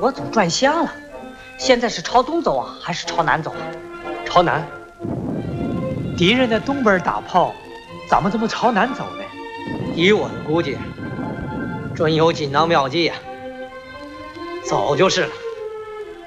我总转向了。现在是朝东走啊，还是朝南走啊？ 朝南。敌人在东边打炮，咱们怎么朝南走呢？ 以我的估计，准有锦囊妙计呀。走就是了。